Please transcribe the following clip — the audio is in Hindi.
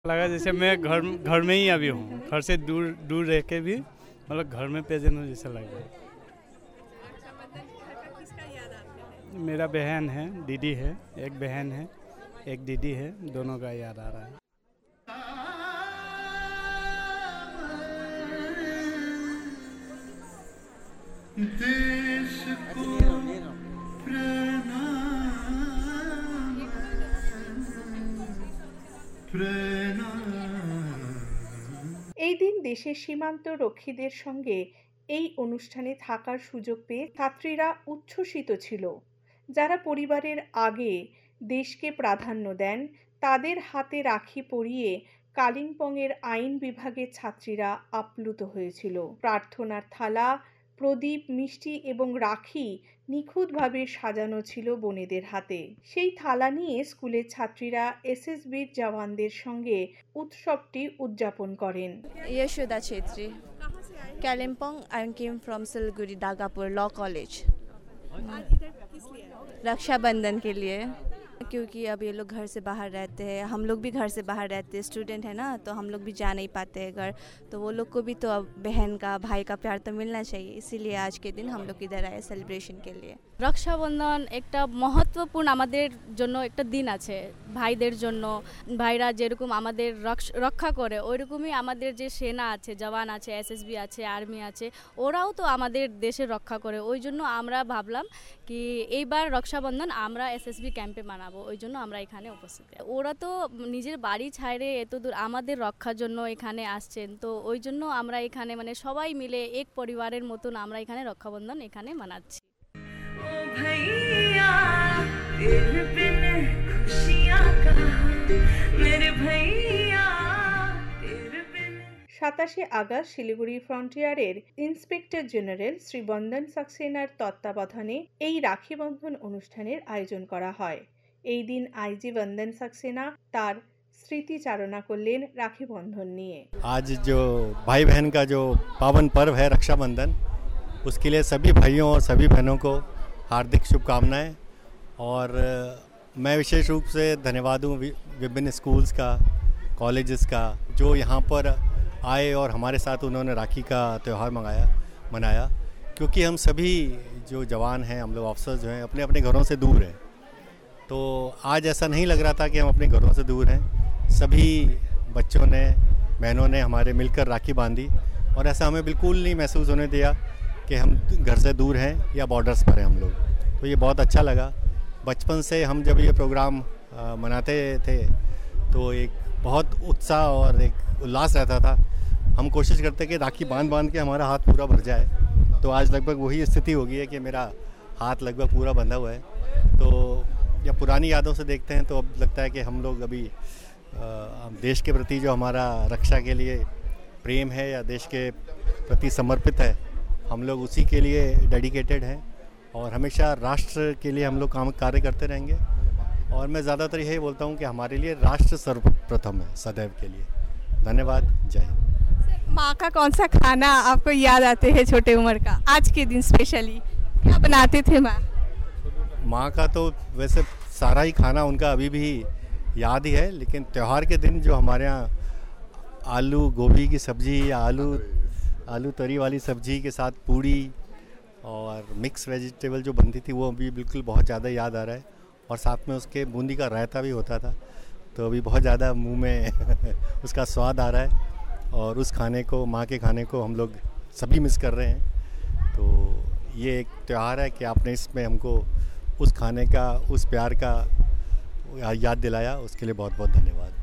लगा जैसे मैं घर में ही अभी हूँ, घर से दूर रह के भी मतलब घर में प्रेजेंट हूँ जैसा लग रहा है। मेरा बहन है, दीदी है, एक बहन है, एक दीदी है, दोनों का याद आ रहा है। देश को এই দিন দেশের সীমান্ত রক্ষীদের সঙ্গে এই অনুষ্ঠানে থাকার সুযোগ পেয়ে ছাত্রীরা উচ্ছ্বসিত ছিল। যারা পরিবারের আগে দেশকে প্রাধান্য দেন তাদের হাতে রাখি পরিয়ে কালিম্পংয়ের আইন বিভাগের ছাত্রীরা আপ্লুত হয়েছিল। প্রার্থনার থালা, প্রদীপ, মিষ্টি এবং রাখি নিখুঁতভাবে সাজানো ছিল বোনেদের হাতে। সেই থালা নিয়ে স্কুলের ছাত্রীরা এসএসবির জওয়ানদের সঙ্গে উৎসবটি উদযাপন করেন। यशोदा छेत्री, कालिम्पोंग। आई came from Siliguri Dagapur law college. Rakshabandhan के लिए, क्योंकि अब ये लोग घर से बाहर रहते हैं, हम लोग भी घर से बाहर रहते हैं, स्टूडेंट है ना, तो हम लोग भी जा नहीं पाते हैं घर, तो वो लोग को भी तो अब बहन का भाई का प्यार तो मिलना चाहिए, इसीलिए आज के दिन हम लोग इधर आए सेलिब्रेशन के लिए। রক্ষাবন্ধন একটা মহত্বপূর্ণ আমাদের জন্য একটা দিন আছে, ভাইদের জন্য। ভাইরা যেরকম আমাদের রক্ষা করে ওইরকমই আমাদের যে সেনা আছে, জওয়ান আছে, এসএসবি আছে, আর্মি আছে, ওরাও তো আমাদের দেশের রক্ষা করে। ওই জন্য আমরা ভাবলাম কি এইবার রক্ষাবন্ধন আমরা এসএসবি ক্যাম্পে মানাবো, ওই জন্য আমরা এখানে উপস্থিত। ওরা তো নিজের বাড়ি ছাড়ে এত দূর আমাদের রক্ষার জন্য এখানে আসছেন, তো ওই জন্য আমরা এখানে মানে সবাই মিলে এক পরিবারের মতন আমরা এখানে রক্ষাবন্ধন এখানে মানাচ্ছি। भैया तेरे बिन खुशियां कहाँ मेरे भैया तेरे बिन। 27 August Siliguri ফ্রন্টিয়ারের inspector general Shri বন্দন সাক্সেনার তত্ত্বাবধানে এই রাখি বন্ধন অনুষ্ঠানের আয়োজন করা হয়। এই দিন আইজি বন্দন সাক্সেনা তার স্মৃতিচারণা করলেন রাখি বন্ধন নিয়ে। आज जो भाई बहन का जो पावन पर्व है रक्षाबंधन, उसके लिए सभी भाइयों और सभी बहनों को हार्दिक शुभकामनाएं। और मैं विशेष रूप से धन्यवाद दूँ विभिन्न स्कूल्स का, कॉलेजेस का, जो यहाँ पर आए और हमारे साथ उन्होंने राखी का त्यौहार मनाया, क्योंकि हम सभी जो जवान हैं, हम लोग ऑफिसर्स जो हैं, अपने अपने घरों से दूर हैं। तो आज ऐसा नहीं लग रहा था कि हम अपने घरों से दूर हैं। सभी बच्चों ने, बहनों ने हमारे मिलकर राखी बांधी और ऐसा हमें बिल्कुल नहीं महसूस होने दिया कि हम घर से दूर हैं या बॉर्डर्स पर हैं हम लोग। तो ये बहुत अच्छा लगा। बचपन से हम जब ये प्रोग्राम मनाते थे तो एक बहुत उत्साह और एक उल्लास रहता था। हम कोशिश करते कि राखी बांध के हमारा हाथ पूरा भर जाए। तो आज लगभग वही स्थिति हो गई है कि मेरा हाथ लगभग पूरा बंधा हुआ है। तो जब पुरानी यादों से देखते हैं तो अब लगता है कि हम लोग अभी देश के प्रति जो हमारा रक्षा के लिए प्रेम है या देश के प्रति समर्पित है, हम लोग उसी के लिए डेडिकेटेड हैं और हमेशा राष्ट्र के लिए हम लोग कार्य करते रहेंगे। और मैं ज़्यादातर यही बोलता हूँ कि हमारे लिए राष्ट्र सर्वप्रथम है सदैव के लिए। धन्यवाद। जय हिंद। माँ का कौन सा खाना आपको याद आते हैं छोटे उम्र का, आज के दिन स्पेशली क्या बनाते थे माँ? माँ का तो वैसे सारा ही खाना उनका अभी भी याद ही है, लेकिन त्यौहार के दिन जो हमारे यहाँ आलू गोभी की सब्ज़ी या आलू तरी वाली सब्ज़ी के साथ पूड़ी और मिक्स वेजिटेबल जो बनती थी वो अभी बिल्कुल बहुत ज़्यादा याद आ रहा है। और साथ में उसके बूंदी का रायता भी होता था, तो अभी बहुत ज़्यादा मुंह में उसका स्वाद आ रहा है। और उस खाने को, माँ के खाने को हम लोग सभी मिस कर रहे हैं। तो ये एक त्यौहार है कि आपने इसमें हमको उस खाने का, उस प्यार का याद दिलाया, उसके लिए बहुत बहुत धन्यवाद।